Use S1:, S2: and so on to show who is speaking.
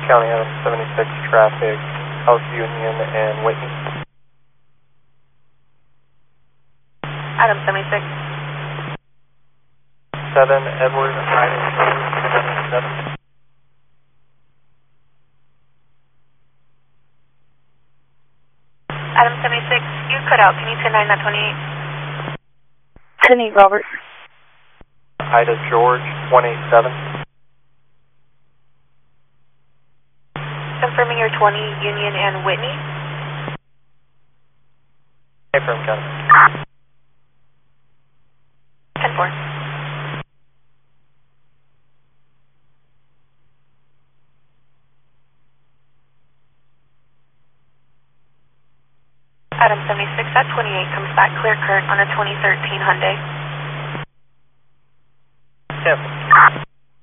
S1: County Item 76 traffic, South Union and Whitney.
S2: Item 76.
S1: 7 Edward, Item 7.
S2: Item 76, you cut out. Can you 10-9 that 28?
S3: 10-8, Robert.
S1: Ida George, 187.
S2: Confirming your 20, Union and Whitney.
S1: Affirm, County.
S2: 10-4. Item 76 at 28 comes back clear current on a 2013 Hyundai.
S1: Cancel.